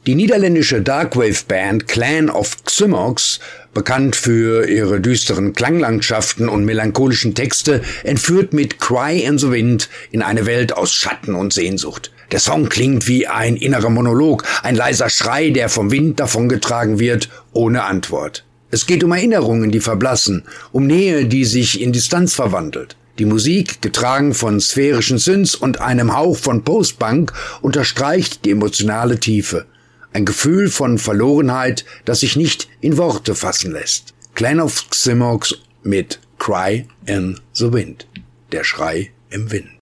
Die niederländische Darkwave-Band Clan of Xymox, bekannt für ihre düsteren Klanglandschaften und melancholischen Texte, entführt mit Cry in the Wind in eine Welt aus Schatten und Sehnsucht. Der Song klingt wie ein innerer Monolog, ein leiser Schrei, der vom Wind davongetragen wird, ohne Antwort. Es geht um Erinnerungen, die verblassen, um Nähe, die sich in Distanz verwandelt. Die Musik, getragen von sphärischen Synths und einem Hauch von Post-Punk, unterstreicht die emotionale Tiefe. Ein Gefühl von Verlorenheit, das sich nicht in Worte fassen lässt. Clan of Xymox mit Cry in the Wind. Der Schrei im Wind.